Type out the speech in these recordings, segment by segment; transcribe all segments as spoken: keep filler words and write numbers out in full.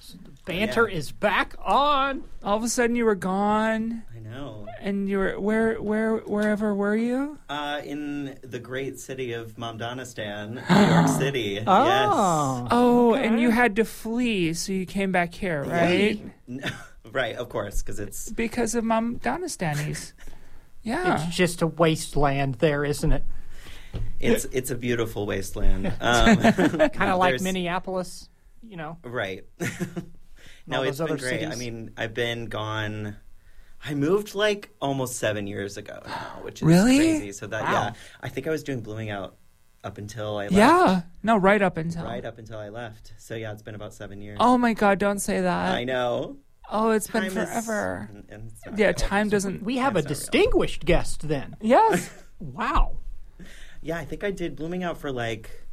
Banter Yeah. is back on. All of a sudden, you were gone, I know. and you were where, where, wherever were you? Uh, in the great city of Momdonistan, New York City. Oh. Oh, and you had to flee, so you came back here, right? Yes. Right, of course, because it's... Because of Mom Donastanis. Yeah. It's just a wasteland there, isn't it? It's it's a beautiful wasteland. Um, Kind of like there's- Minneapolis, you know. Right. all No, it's those been other great. cities. I mean, I've been gone... I moved like almost seven years ago now, which is Really? crazy. So that, Wow. yeah, I think I was doing Blooming Out up until I left. Yeah. No, right up until. Right up until I left. So yeah, it's been about seven years. Oh my God! Don't say that. I know. Oh, it's been Time is- forever. and- and it's not Yeah, real. time doesn't. We have a That's not real. distinguished guest then. Yes. Wow. Yeah, I think I did Blooming Out for like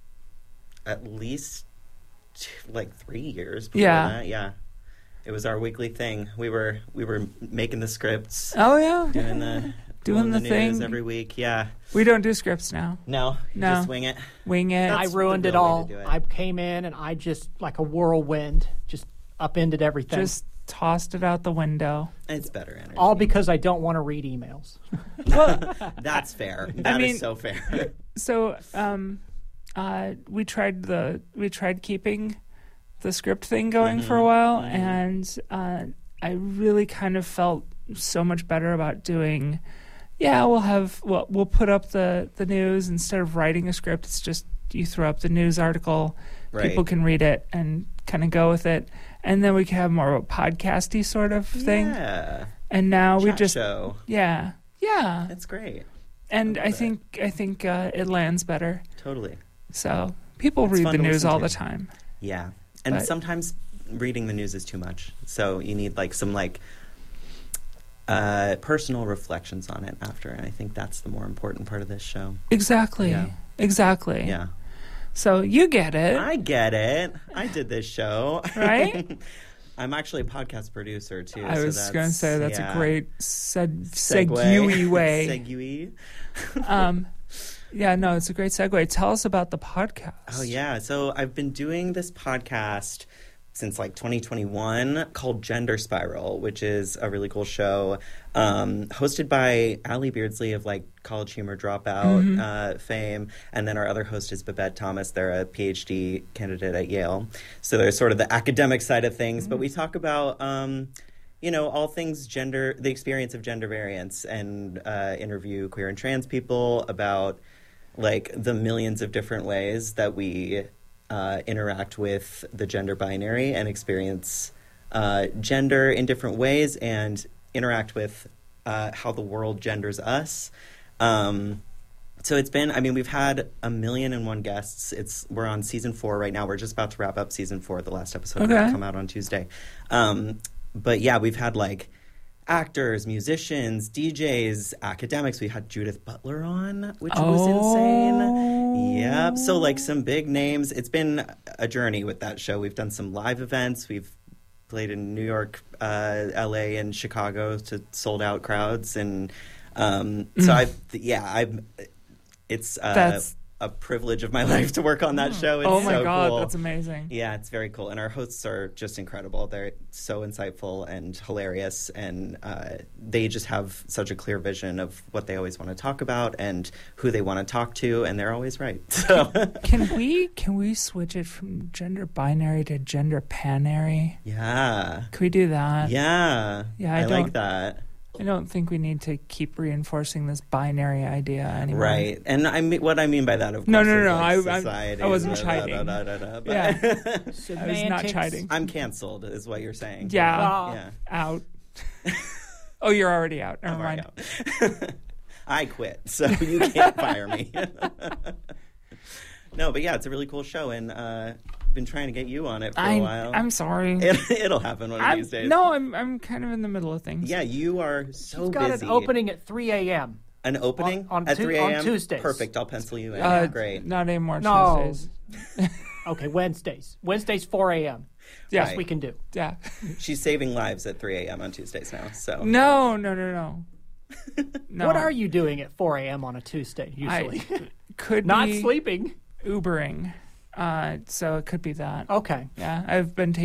at least t- like three years. Before Yeah. that. Yeah. It was our weekly thing. We were we were making the scripts, Oh yeah. doing the Doing pulling the news thing. every week. Yeah. We don't do scripts now. No, you No. just wing it. Wing it. I That's the ruined it real way to all. do it. I came in and I just, like a whirlwind, just upended everything. Just tossed it out the window. It's better energy. all because I don't want to read emails. That's fair. That is mean- so fair. So, um, uh, we tried the we tried keeping the script thing going for a while, and uh, I really kind of felt so much better about doing. Yeah, we'll have well, we'll put up the the news instead of writing a script. It's just you throw up the news article, Right. people can read it and kind of go with it, and then we can have more of a podcasty sort of thing. Yeah. And now we Chat just show. yeah yeah, That's great. and I I, love it. think I think uh, it lands better. Totally. So people It's read fun the to news listen all to. the time. Yeah. And But- sometimes reading the news is too much. So you need like some like uh, personal reflections on it after. And I think that's the more important part of this show. Exactly. Yeah. Exactly. Yeah. So you get it, I get it. I did this show. right? I'm actually a podcast producer too. I so was that's, going to say that's yeah. a great seg- Segue. segue way. Segue. um, yeah, no, it's a great segue. Tell us about the podcast. Oh yeah, so I've been doing this podcast since like twenty twenty-one called Gender Spiral, which is a really cool show um, hosted by Allie Beardsley of like College Humor Dropout Mm-hmm. uh, fame, and then our other host is Babette Thomas. They're a PhD candidate at Yale, so there's sort of the academic side of things, Mm-hmm. but we talk about um, you know, all things gender, the experience of gender variance, and uh, interview queer and trans people about like the millions of different ways that we uh, interact with the gender binary and experience uh, gender in different ways and interact with uh, how the world genders us. Um, so it's been, I mean, we've had a million and one guests. It's we're on season four right now. We're just about to wrap up season four. The last episode Okay. will come out on Tuesday. Um, but yeah, we've had like actors, musicians, D Js, academics. We had Judith Butler on, which was insane. Yep. So like some big names. It's been a journey with that show. We've done some live events. We've played in New York, uh, L A, and Chicago to sold out crowds. And um, so I, yeah, I'm. It's uh, That's- a privilege of my life to work on that show. It's Oh my so God, cool. that's amazing. Yeah, it's very cool. And our hosts are just incredible. They're so insightful and hilarious. And uh, they just have such a clear vision of what they always want to talk about and who they want to talk to. And they're always right. So, Can we can we switch it from gender binary to gender panary? yeah. Can we do that? Yeah. Yeah, I I, like don't- that. I don't think we need to keep reinforcing this binary idea anymore. Right. And I mean, what I mean by that, of course, No, no, no, is no, like I- I- society. I wasn't da, da, chiding. da, da, da, da, but- Yeah. I was not Semantics. chiding. I'm canceled, is what you're saying. Yeah. Ah. Yeah. Out. Oh, you're already out. Never I'm mind. already out. I quit, so you can't fire me. No, but yeah, it's a really cool show, and uh, been trying to get you on it for I, a while. I'm sorry. It, it'll happen one of I'm, these days. no, I'm I'm kind of in the middle of things. Yeah, you are so We've got busy. an opening at three a.m. An opening on- on at Tu- three on a.m. Tuesdays. Perfect. I'll pencil you in. Uh, Great. Not anymore. No. Tuesdays. Okay, Wednesdays. Wednesdays, four a.m. Yeah. Yes, we can do. Yeah. She's saving lives at three a.m. on Tuesdays now. So No, no, no, no. No. What are you doing at four a.m. on a Tuesday, usually? I could Not be sleeping. Ubering. Uh, so it could be that. Okay. Yeah, I've been taking